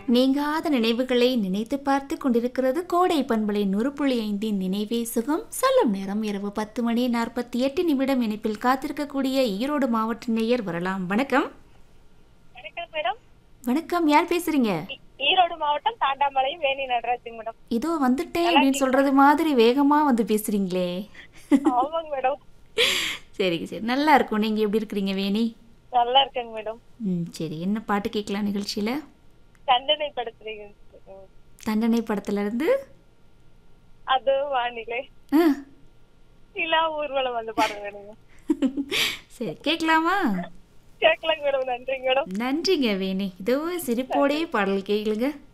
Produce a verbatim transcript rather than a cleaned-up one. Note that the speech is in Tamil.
நீங்காத நினைவுகளை நினைத்து பார்த்து கொண்டிருக்கிறது கோடை பண்பலை நூறு புள்ளி ஐந்தின் நினைவே சுகம். சொல்லும் நேரம் இரவு பத்து மணி நாற்பத்தி எட்டு நிமிடம். இணைப்பில் காத்திருக்கக்கூடிய ஈரோடு மாவட்ட நேயர் வரலாம். வணக்கம். வணக்கம் மேடம். வணக்கம், யார் பேசுறீங்க? ஈரோடு மாவட்டம் தாண்டாமலை வேணி நடராஜ் மேடம். இதோ வந்துட்டேன் அப்படின்னு சொல்றது மாதிரி வேகமா வந்து பேசுறீங்களே. ஆமாங்க மேடம். சரிங்க சரி, நல்லா இருக்கும். நீங்க எப்படி இருக்கிறீங்க வேணி? நல்லா இருக்கேங்க மேடம். ம் சரி, என்ன பாட்டு கேட்கலாம் நிகழ்ச்சியில? தண்டனை படுத்துறீங்க. தண்டனை படத்துல இருந்து அது வானிலை ஆ, நிலா ஊர்வலம் வந்து பாருங்க மேடம். சரி கேட்கலாமா? கேட்கலாங்க மேடம். நன்றிங்க மேடம். நன்றிங்க வேணி. இதோ சிரிப்போடே பாடல் கேளுங்க.